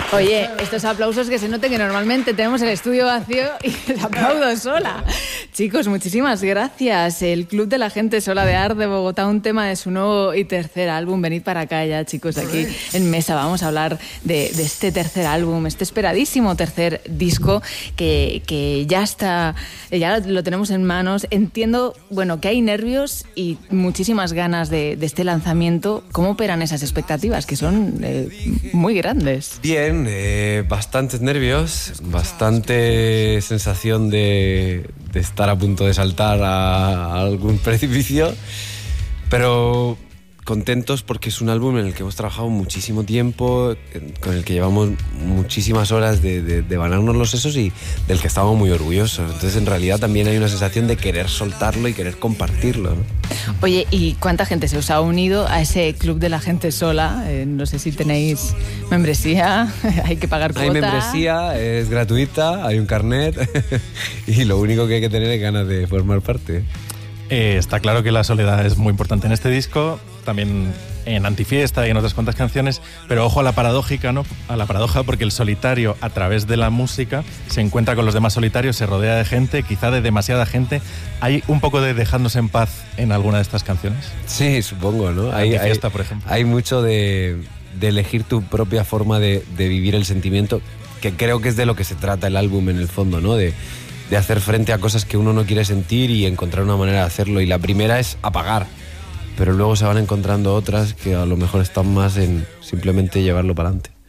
Oye, estos aplausos que se note que normalmente tenemos el estudio vacío y les aplaudo sola. Chicos, muchísimas gracias. El Club de la Gente Sola de Art de Bogotá, un tema de su nuevo y tercer álbum. Venid para acá ya, chicos, aquí en mesa. Vamos a hablar de este tercer álbum, este esperadísimo tercer disco que ya está, ya lo tenemos en manos. Entiendo, bueno, que hay nervios y muchísimas ganas de este lanzamiento. ¿Cómo operan esas expectativas, que son muy grandes? Bien, bastantes nervios, bastante sensación de estar a punto de saltar a algún precipicio, pero contentos porque es un álbum en el que hemos trabajado muchísimo tiempo, con el que llevamos muchísimas horas de banarnos los sesos y del que estamos muy orgullosos. Entonces, en realidad, también hay una sensación de querer soltarlo y querer compartirlo, ¿no? Oye, ¿y cuánta gente se os ha unido a ese Club de la Gente Sola? No sé si tenéis membresía, hay que pagar cuota. Hay membresía, es gratuita, hay un carnet y lo único que hay que tener es ganas de formar parte. Está claro que la soledad es muy importante en este disco, también en Antifiesta y en otras cuantas canciones, pero ojo a la paradójica, ¿no? A la paradoja, porque el solitario, a través de la música, se encuentra con los demás solitarios, se rodea de gente, quizá de demasiada gente. ¿Hay un poco de dejarnos en paz en alguna de estas canciones? Sí, supongo, ¿no? Antifiesta, por ejemplo. Hay mucho de elegir tu propia forma de vivir el sentimiento, que creo que es de lo que se trata el álbum en el fondo, ¿no? De hacer frente a cosas que uno no quiere sentir y encontrar una manera de hacerlo. Y la primera es apagar, pero luego se van encontrando otras que a lo mejor están más en simplemente llevarlo para adelante.